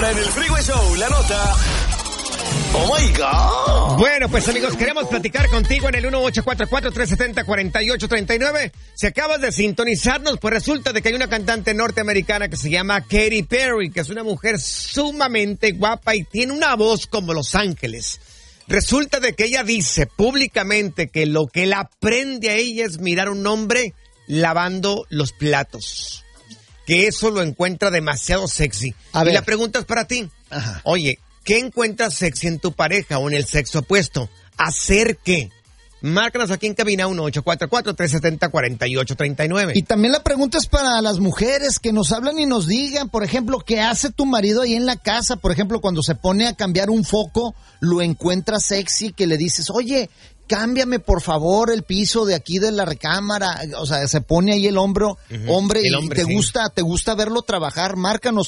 Ahora en el Freeway Show, la nota... ¡Oh, my God! Bueno, pues amigos, queremos platicar contigo en el 1844-370-4839. Si acabas de sintonizarnos, pues resulta de que hay una cantante norteamericana que se llama Katy Perry, que es una mujer sumamente guapa y tiene una voz como Los Ángeles. Resulta de que ella dice públicamente que lo que la prende a ella es mirar a un hombre lavando los platos. Que eso lo encuentra demasiado sexy. Y la pregunta es para ti. Ajá. Oye, ¿qué encuentras sexy en tu pareja o en el sexo opuesto? ¿Hacer qué? Márcanos aquí en cabina 1844-370-4839. Y también la pregunta es para las mujeres que nos hablan y nos digan, por ejemplo, ¿qué hace tu marido ahí en la casa? Por ejemplo, cuando se pone a cambiar un foco, lo encuentras sexy, que le dices, oye, cámbiame por favor el piso de aquí de la recámara. O sea, se pone ahí el hombre y te gusta verlo trabajar. Márcanos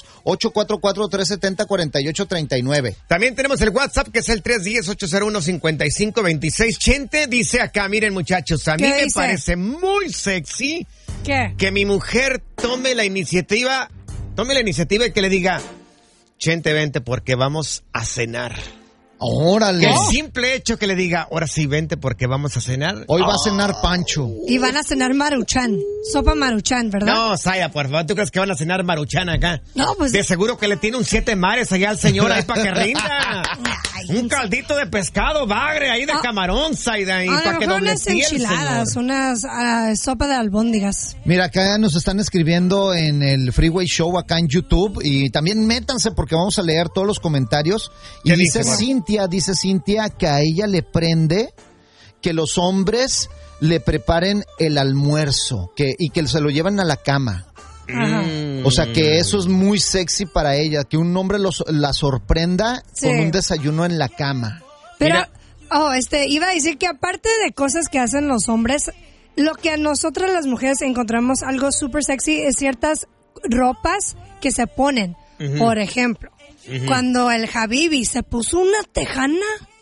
844-370-4839. También tenemos el WhatsApp que es el 310-801-5526. Chente dice acá, miren muchachos, a mí me parece muy sexy que mi mujer tome la iniciativa y que le diga, Chente, vente porque vamos a cenar. ¡Órale! Que el simple hecho que le diga, ahora sí, vente porque vamos a cenar. Hoy va a cenar Pancho. Y van a cenar Maruchan, sopa Maruchan, ¿verdad? No, Zaira, por favor, ¿tú crees que van a cenar Maruchan acá? No, pues... De seguro que le tiene un 7 mares allá al señor ahí para que rinda. Un caldito de pescado bagre ahí de camarón, Zaira, y para que unas enchiladas, unas sopa de albóndigas. Mira, acá nos están escribiendo en el Freeway Show acá en YouTube y también métanse porque vamos a leer todos los comentarios. Y dice Cintia que a ella le prende que los hombres le preparen el almuerzo y que se lo lleven a la cama. Ajá. O sea, que eso es muy sexy para ella, que un hombre la sorprenda con un desayuno en la cama. Pero, iba a decir que aparte de cosas que hacen los hombres, lo que a nosotras las mujeres encontramos algo súper sexy es ciertas ropas que se ponen. Por ejemplo, cuando el Habibi se puso una tejana,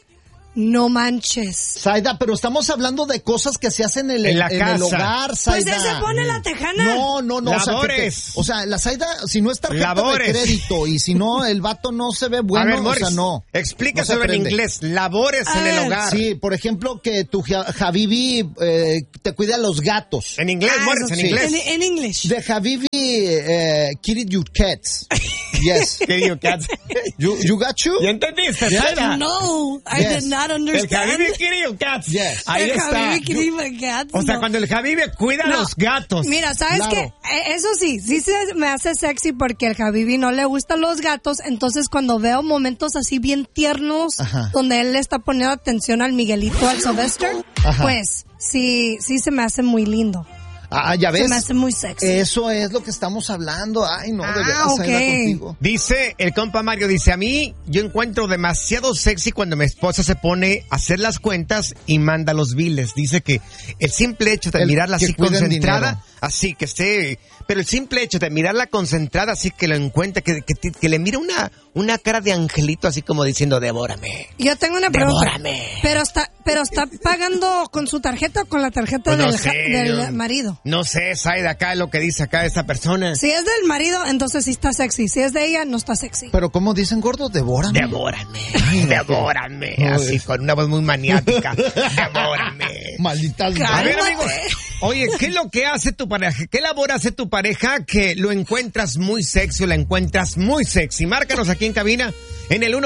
no manches. Zaida, pero estamos hablando de cosas que se hacen en el hogar, Zaida. Pues se pone la tejana. No. Labores. O sea, la Zaida, si no es tarjeta de crédito y si no, el vato no se ve bueno, a ver, Morris, o sea, no. Explícaselo en inglés. Labores en el hogar. Sí, por ejemplo, que tu Habibi te cuida a los gatos. En inglés, Morris, en inglés. En inglés. The Habibi kitty your cats. Yes. Kitty your cats. You got you? ¿Ya entendiste, Zaida? No, I did not understand. El Habibi kitty your cats. Yes. Ahí está. Habibi kitty my cats. O sea, cuando el Habibi cuida a los gatos. Mira, ¿sabes qué? Eso sí se me hace sexy porque el Habibi no le gustan los gatos, entonces cuando veo momentos así bien tiernos, donde él le está poniendo atención al Miguelito, al Sylvester, pues sí se me hace muy lindo. Ya ves. Se me hace muy sexy. Eso es lo que estamos hablando. Ay, no, de veras, contigo. Dice el compa Mario, a mí yo encuentro demasiado sexy cuando mi esposa se pone a hacer las cuentas y manda los biles. Dice que el simple hecho de mirarla así concentrada, así que esté... Pero el simple hecho de mirarla concentrada, así que lo encuentra, que le mira una cara de angelito, así como diciendo, devórame. Yo tengo una pregunta. Devórame. Pero está pagando con su tarjeta o con la tarjeta del marido. No sé, Zaida, acá es lo que dice acá esta persona. Si es del marido, entonces sí está sexy. Si es de ella, no está sexy. Pero ¿cómo dicen, gordo? Devórame. Devórame. Devórame. Así, con una voz muy maniática. Devórame. Malditas. A ver, amigos. Oye, ¿qué es lo que hace tu pareja? ¿Qué labor hace tu pareja que lo encuentras muy sexy o la encuentras muy sexy? Márcanos aquí en cabina en el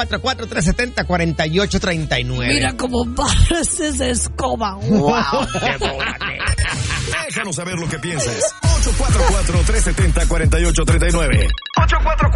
1844-370-4839. Mira cómo barras esa escoba. ¡Wow! Devórame. Déjanos saber lo que piensas. 844-370-4839. 844